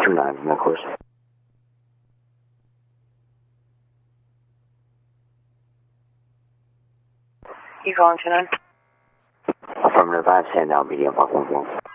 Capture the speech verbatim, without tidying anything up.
Two nines, necklace. You calling tonight? Affirmative, I have sand down, medium, park one four.